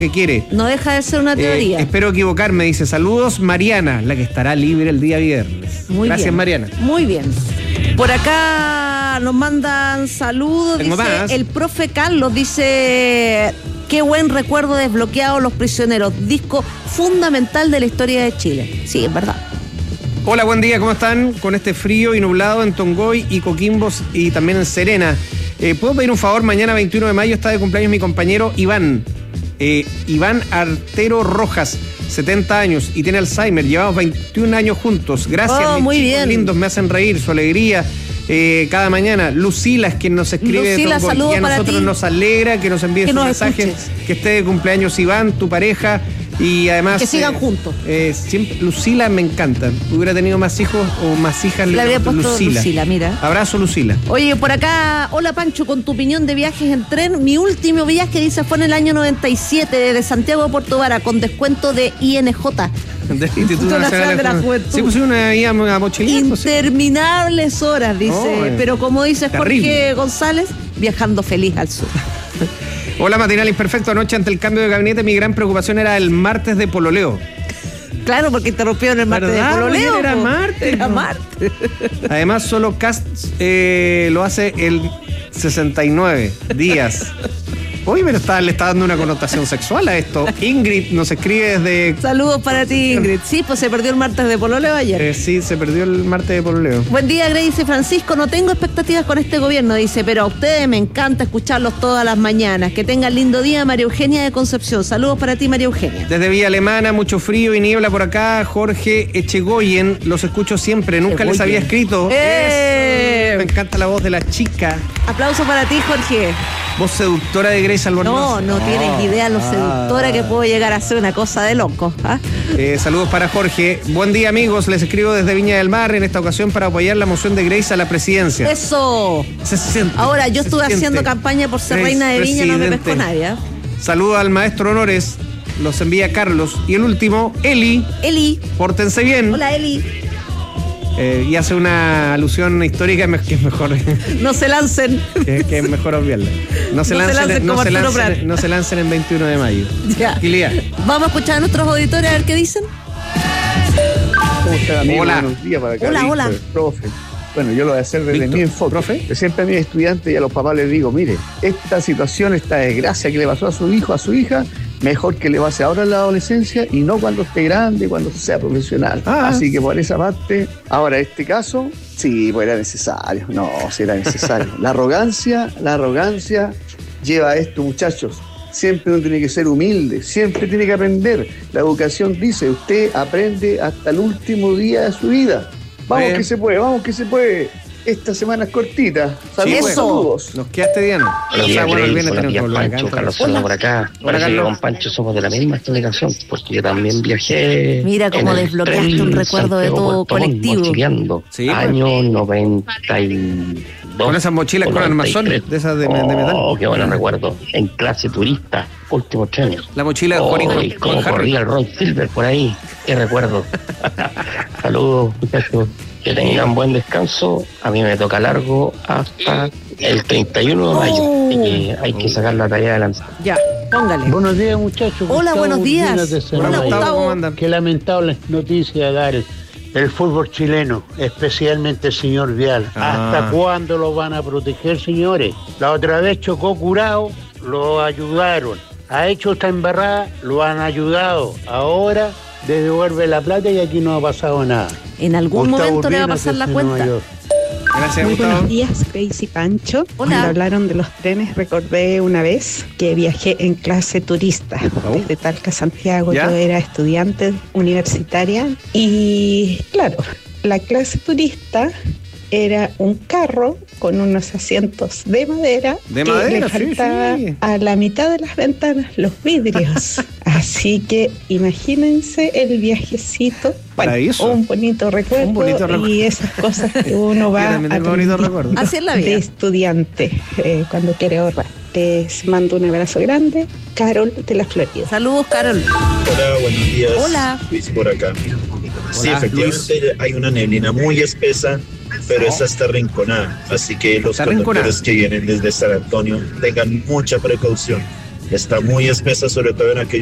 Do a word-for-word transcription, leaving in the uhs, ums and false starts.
que quiere. No deja de ser una teoría. Eh, espero equivocarme, dice. Saludos, Mariana, la que estará libre el día viernes. Muy Gracias, bien. Mariana. Muy bien. Por acá nos mandan saludos. Tengo dice más. El profe Carlos, dice: qué buen recuerdo desbloqueado Los Prisioneros, disco fundamental de la historia de Chile. Sí, es verdad. Hola, buen día, ¿cómo están? Con este frío y nublado en Tongoy y Coquimbo y también en Serena. Eh, ¿Puedo pedir un favor? Mañana veintiuno de mayo está de cumpleaños mi compañero Iván. Eh, Iván Artero Rojas, setenta años y tiene Alzheimer. Llevamos veintiún años juntos. Gracias, oh, mis muy chicos bien. lindos, me hacen reír, su alegría eh, cada mañana. Lucila es quien nos escribe Lucila, de Tongoy, saludos y a para nosotros ti. nos alegra que nos envíes Que un nos mensaje, escuches. que esté de cumpleaños Iván, tu pareja. Y además Que sigan eh, juntos. eh, siempre, Lucila me encanta. Hubiera tenido más hijos o más hijas. Le habría pongo puesto Lucila, mira. Abrazo, Lucila. Oye, por acá, hola Pancho, con tu opinión de viajes en tren. Mi último viaje, dice, fue en el año noventa y siete, desde Santiago a Puerto Vara, con descuento de I N J. Del Instituto Nacional de la Juventud. Sí, pues una guía a mochilera. pues, sí. Interminables horas, dice. Oh, eh. Pero como dice Jorge Terrible. González, viajando feliz al sur. Hola, matinal imperfecto. Anoche, ante el cambio de gabinete, mi gran preocupación era el martes de pololeo. Claro, porque interrumpieron el martes ¿Verdad? de pololeo. Era po. martes, Era po. martes. Además, solo Cast eh, lo hace el sesenta y nueve días. Uy, pero está, le está dando una connotación sexual a esto. Ingrid nos escribe desde... Saludos para ti, Ingrid. Sí, pues se perdió el martes de pololeo ayer. Eh, sí, se perdió el martes de pololeo. Buen día, Grey, dice Francisco. No tengo expectativas con este gobierno, dice, pero a ustedes me encanta escucharlos todas las mañanas. Que tengan lindo día, María Eugenia de Concepción. Saludos para ti, María Eugenia. Desde Villa Alemana, mucho frío y niebla por acá. Jorge Echegoyen, los escucho siempre. Nunca les había escrito. ¡Eh! Eso. Me encanta la voz de la chica. Aplauso para ti, Jorge. Voz seductora de Grace Albornoz. No, no tienes idea lo seductora que puedo llegar a ser, una cosa de loco. ¿Ah? Eh, saludos para Jorge. Buen día, amigos. Les escribo desde Viña del Mar en esta ocasión para apoyar la moción de Grace a la presidencia. Eso. Se siente. Ahora, yo se estuve siente. haciendo campaña por ser Grace, reina de Viña, no me presidente. pescó nadie. ¿eh? Saludo al maestro Honores. Los envía Carlos. Y el último, Eli. Eli. Pórtense bien. Hola, Eli. Eh, y hace una alusión histórica que es mejor No se lancen. que, que es mejor obviarla. No se No se lancen, lancen no como se Arturo lancen, Prat. no se lancen en veintiuno de mayo. Ya. Tranquilidad. Vamos a escuchar a nuestros auditores a ver qué dicen. ¿Cómo están, amigos? Hola. Buenos días para acá, Hola, Víctor, hola. el profe. Bueno, yo lo voy a hacer desde Víctor, mi enfoque. ¿profe? Yo siempre a mis estudiantes y a los papás les digo, mire, esta situación, esta desgracia que le pasó a su hijo, a su hija, mejor que le pase ahora en la adolescencia y no cuando esté grande, cuando sea profesional. Ah. Así que por esa parte, ahora este caso, sí, pues era necesario. No, sí era necesario. La arrogancia, la arrogancia lleva a esto, muchachos. Siempre uno tiene que ser humilde, siempre tiene que aprender. La educación dice, usted aprende hasta el último día de su vida. Vamos Bien. que se puede, vamos que se puede. Esta semana es cortita. Saludos. Eso. saludos. Nos queda este día, ¿no? Buenos O sea, días, bueno, el Grace. viernes Buenos tenemos días, que volver acá, Pancho. entonces. Carlos Sola por acá. Hola, Parece que Carlos. con Pancho somos de la misma generación, porque yo también viajé. Mira cómo en el desbloqueaste tren un recuerdo de Santiago tu Puerto Montt, colectivo. mochileando. Sí, pues. Año noventa y dos. Con esas mochilas con noventa y armazón, tres. de esas de- de metal. Oh, qué buenos recuerdos. En clase turista, último tren. La mochila de Juan y Oh, Juan- y cómo Juan Harry. corría el Ron Silver por ahí. Qué recuerdo. Saludos, muchachos. Que tengan buen descanso. A mí me toca largo hasta el treinta y uno de mayo. Oh. Así que hay que sacar la tarea adelante. Ya, póngale. Buenos días, muchachos. Hola, Gustavo buenos días. Urdinas de Hola, Cerro Mayor. Gustavo, ¿cómo Gustavo. andan? Qué lamentable noticia dar el, el fútbol chileno, especialmente el señor Vial. Ah. ¿Hasta cuándo lo van a proteger, señores? La otra vez chocó Curao, lo ayudaron. Ha hecho esta embarrada, lo han ayudado. Ahora devuelve la plata y aquí no ha pasado nada. En algún Gustavo momento le va a Urdinas pasar la desde cuenta. Nueva York. Gracias, Muy Gustavo. buenos días, Grace y Pancho. Hola. Cuando hablaron de los trenes, recordé una vez que viajé en clase turista Oh. desde Talca a Santiago. ¿Ya? Yo era estudiante universitaria y, claro, la clase turista era un carro con unos asientos de madera De que madera, le sí, faltaba sí. a la mitad de las ventanas los vidrios. Así que imagínense el viajecito. Bueno, Paraíso. un bonito recuerdo, Un bonito recuerdo. y esas cosas que uno va Yo también tengo bonitos aprendiendo recuerdos. Así es la de vida. estudiante eh, cuando quiere ahorrar. Les mando un abrazo grande, Carol de la Florida. Saludos, Carol. Hola, buenos días. Hola. Luis por acá. Sí, Hola, efectivamente hay una neblina muy espesa, pero esa está rinconada. Así que los Está rinconada. conductores que vienen desde San Antonio tengan mucha precaución. está muy espesa, sobre todo en aquellos